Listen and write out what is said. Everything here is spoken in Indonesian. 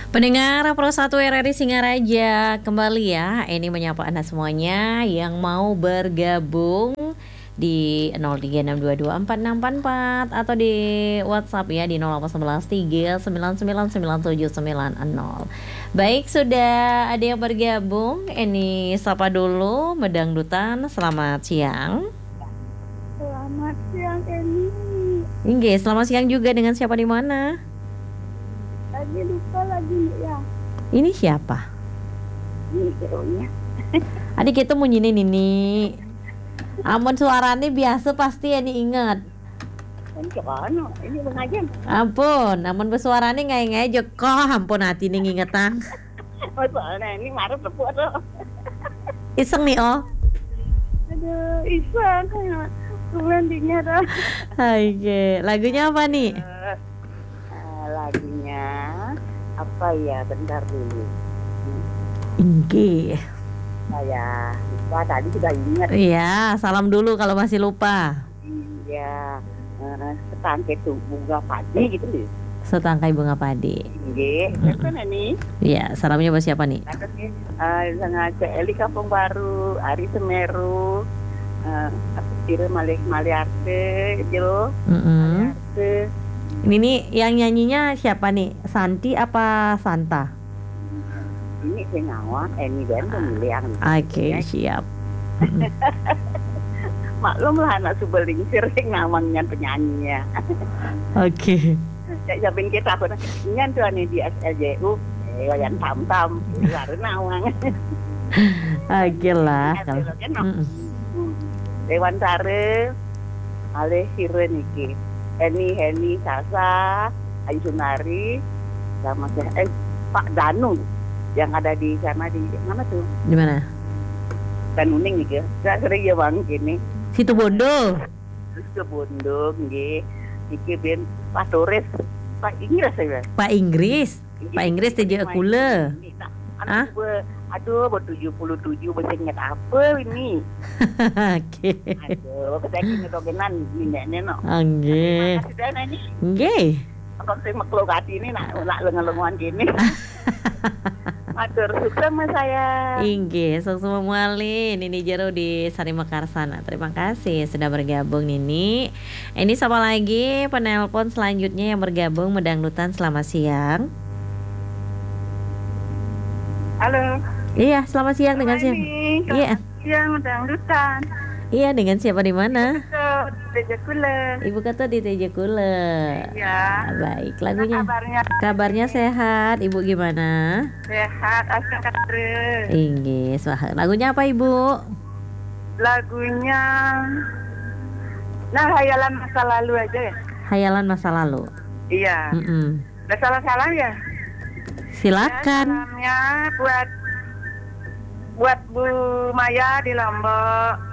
Pendengar Pro 1 RRI Singaraja, kembali ya. Ini menyapa Anda semuanya yang mau bergabung di 0362246644 atau di WhatsApp ya di 081139999790. Baik, sudah ada yang bergabung. Ini sapa dulu Medangdutan. Selamat siang. Selamat siang Eni. Inge, selamat siang juga. Dengan siapa di mana? Lagi lupa lagi ya. Ini siapa? Ini hero-nya. Adik itu mau nyini Nini. Amun suaranya biasa pasti ya ingat. Ini kemana? Ini mengajem. Ampun, amun bersuaranya ngai joko. Ampun hati nih ngingetang. Oh soalnya ini marah tepuat loh. Iseng nih oh. Aduh, iseng kayak landingnya dah. Hai ke, lagunya apa nih? Lagunya apa ya? Bentar dulu. Inge. Saya lupa tadi sudah ingat. Iya, salam dulu kalau masih lupa. Iya. Setangkai tuh bunga padi gitu deh. Setangkai bunga padi. Inge, kan ini. Iya, salamnya buat siapa nih? Sangat Eli Kampung Baru, Ari Semeru, aku kira Maliarte, gitu. Maliarte. Ini nih yang nyanyinya siapa nih? Santi apa Santa? Ini saya ngawak, ini dan pemilihan. Oke, siap. Maklum lah anak Subeling sering ngawangnya penyanyinya. Oke. Siapin kita pun nyan tuh ane di SLJU, wayan tam-tam, baru nawang. Oke lah. Dewan Sare, Aleh Sire niki. Heni, Sasa, Ayu Sunari, sama Pak Danu yang ada di sana di mana tuh? Di mana? Danuning nih ya. Saya sering ya bang gini. Situ Bondo. Terus ke Bondo, nggih. Iki ben Pak Torres, Pak Inggris saya. Pak Inggris TJ Kule. Ah? Aduh, 77 bisa ingat apa ini? Oke. Aduh, kita kini dogenan nenek no. Angge. Sudah nani. Angge. Apa sih makhluk hati ini nak lengan-lengan gini. Matur sukses sama saya. Ingge, semua mualin. Nini Jero di Sari Mekarsana. Terima kasih sudah bergabung Nini. Ini siapa lagi penelpon selanjutnya yang bergabung Medangdutan, selamat siang. Halo. Iya, selamat siang dengan siapa? Iya. Siang Medangdutan. Iya, dengan siapa di mana? TJ Kule. Ibu kata di TJ Kule. Iya. Baik, lagunya. Kabarnya sehat. Ibu gimana? Sehat, asal katre. Inggih, lagunya apa Ibu? Lagunya Hayalan Masa Lalu aja ya. Hayalan Masa Lalu. Iya. Udah salah-salah ya? Silakan. Ya, salamnya buat Bu Maya di Lombok.